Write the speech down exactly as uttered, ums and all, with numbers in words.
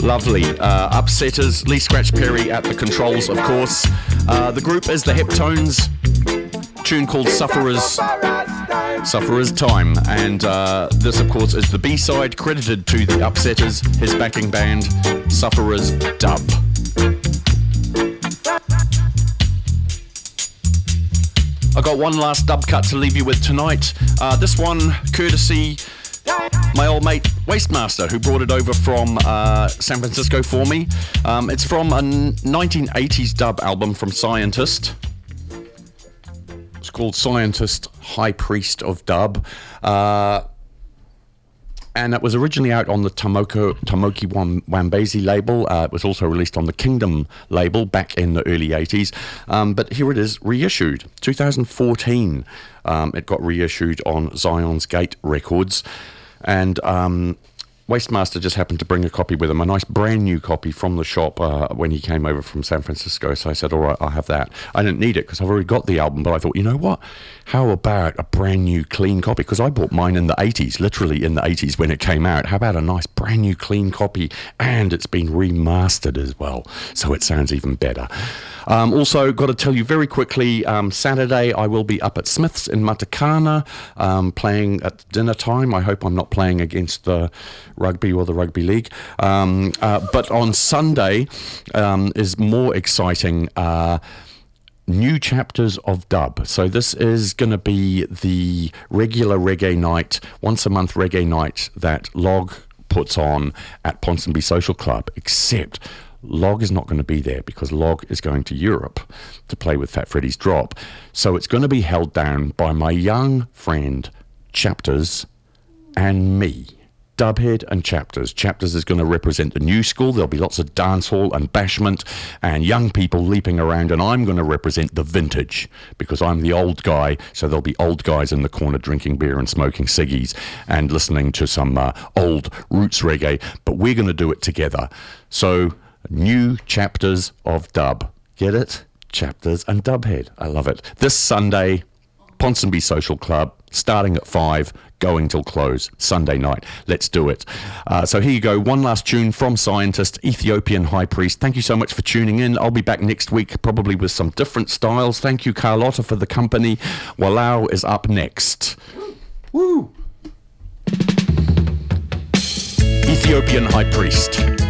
Lovely. Uh, Upsetters, Lee Scratch Perry at the controls, of course. Uh, the group is the Heptones. Tune called Sufferers. Sufferers Time. And uh, this, of course, is the B-side credited to the Upsetters, his backing band, Sufferers Dub. I got one last dub cut to leave you with tonight. Uh, this one, courtesy my old mate Wastemaster, who brought it over from uh, San Francisco for me. Um, it's from a nineteen eighties dub album from Scientist. It's called Scientist, High Priest of Dub. Uh, and it was originally out on the Tomoko, Tomoki Wambezi label. Uh, it was also released on the Kingdom label back in the early eighties. Um, but here it is, reissued. two thousand fourteen, um, it got reissued on Zion's Gate Records. And um, Wastemaster just happened to bring a copy with him, a nice brand new copy from the shop uh, when he came over from San Francisco. So I said, all right, I'll have that. I didn't need it because I've already got the album, but I thought, you know what? How about a brand new clean copy? Because I bought mine in the eighties, literally in the eighties when it came out. How about a nice brand new clean copy? And it's been remastered as well, so it sounds even better. Um, also, got to tell you very quickly, um, Saturday I will be up at Smith's in Matakana um, playing at dinner time. I hope I'm not playing against the rugby or the rugby league. Um, uh, but on Sunday um, is more exciting. Uh, New Chapters of Dub. So this is going to be the regular reggae night, once a month reggae night that Log puts on at Ponsonby Social Club, except Log is not going to be there because Log is going to Europe to play with Fat Freddy's Drop. So it's going to be held down by my young friend Chapters and me. Dubhead and Chapters. Chapters is going to represent the new school. There'll be lots of dancehall and bashment and young people leaping around, and I'm going to represent the vintage because I'm the old guy, so there'll be old guys in the corner drinking beer and smoking ciggies and listening to some uh, old roots reggae, but we're going to do it together. So, New Chapters of Dub. Get it? Chapters and Dubhead. I love it. This Sunday, Ponsonby Social Club, starting at five, going till close, Sunday night. Let's do it. Uh, so here you go, one last tune from Scientist, Ethiopian High Priest. Thank you so much for tuning in. I'll be back next week, probably with some different styles. Thank you, Carlotta, for the company. Walau is up next. Woo! Ethiopian High Priest.